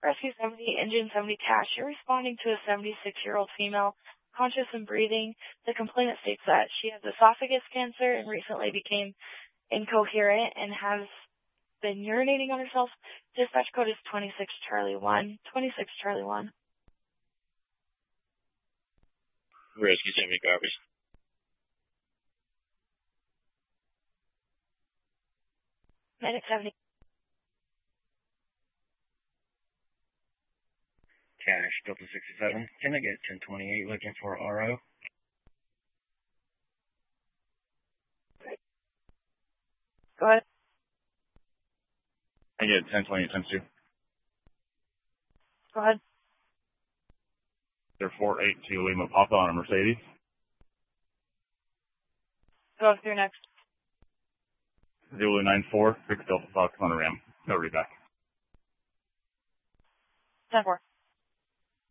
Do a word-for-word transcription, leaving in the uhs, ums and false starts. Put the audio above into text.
Rescue seventy, Engine seventy Cash. You're responding to a seventy-six-year-old female, conscious and breathing. The complainant states that she has esophagus cancer and recently became incoherent and has been urinating on herself. Dispatch code is twenty-six Charlie one. twenty-six Charlie one. Rescue seventy copies. Medic seventy. Cash, Delta sixty-seven. Can I get ten twenty-eight looking for R O? Go ahead. I get ten twenty-eight times two. Go ahead. They're four eight two Lima Papa on a Mercedes. Go through next. Zulu nine four, Six Delta Fox on a Ram. No readback. ten four.